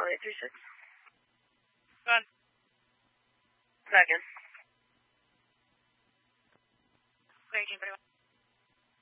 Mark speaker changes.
Speaker 1: Charlie 836.
Speaker 2: Go on.
Speaker 1: Try again.
Speaker 2: Raging, pretty much.